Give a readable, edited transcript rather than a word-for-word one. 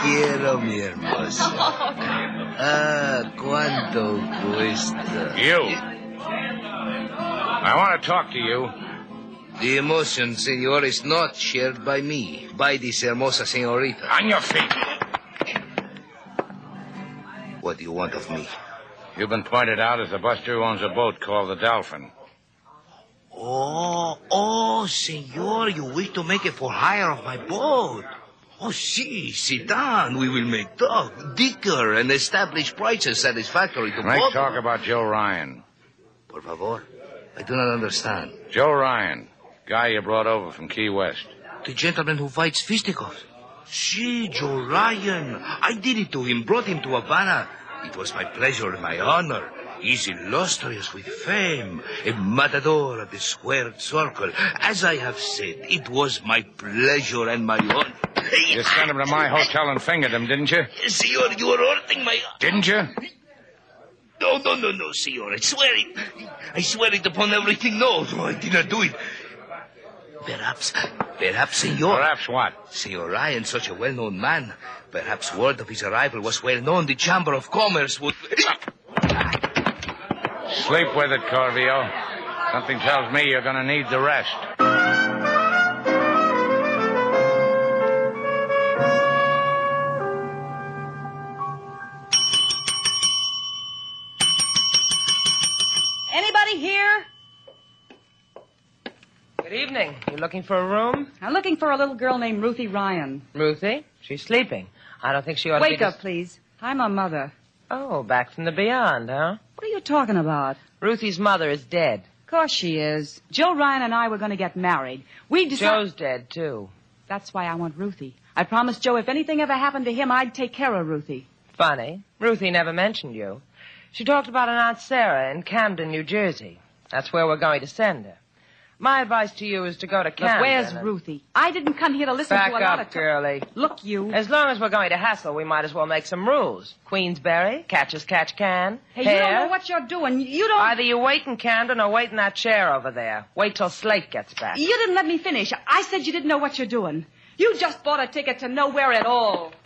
quiero, mi hermosa. Ah, ¿cuánto cuesta? You. I want to talk to you. The emotion, senor, is not shared by me, by this hermosa senorita. On your feet. What do you want of me? You've been pointed out as the buster who owns a boat called the Dolphin. Oh, senor, you wish to make it for hire of my boat. Oh, sit down. We will make talk, dicker, and establish prices satisfactory to both. Talk about Joe Ryan. Por favor, I do not understand. Joe Ryan, guy you brought over from Key West. The gentleman who fights fisticuffs. See, Joe Ryan. I did it to him, brought him to Havana. It was my pleasure and my honor. He's illustrious with fame, a matador of the squared circle. As I have said, it was my pleasure and my honor. You sent him to my hotel and fingered him, didn't you? Senor, you are hurting my... Didn't you? No, senor. I swear it upon everything. No, I did not do it. Perhaps, senor. Perhaps what? Senor Ryan, such a well-known man. Perhaps word of his arrival was well-known. The Chamber of Commerce would... Sleep with it, Corvio. Something tells me you're going to need the rest. Anybody here? Good evening. You looking for a room? I'm looking for a little girl named Ruthie Ryan. Ruthie? She's sleeping. I don't think she ought to Wake up, please. I'm her mother. Oh, back from the beyond, huh? What are you talking about? Ruthie's mother is dead. Of course she is. Joe Ryan and I were going to get married. We decided... Joe's dead, too. That's why I want Ruthie. I promised Joe if anything ever happened to him, I'd take care of Ruthie. Funny. Ruthie never mentioned you. She talked about an Aunt Sarah in Camden, New Jersey. That's where we're going to send her. My advice to you is to go to Camden. Look, where's Ruthie? I didn't come here to listen to a lot of... Back up, girlie. Look, you... As long as we're going to hassle, we might as well make some rules. Queensberry, catch as catch can. Hey, hair. you don't know what you're doing. You don't... Either you wait in Camden or wait in that chair over there. Wait till Slate gets back. You didn't let me finish. I said you didn't know what you're doing. You just bought a ticket to nowhere at all.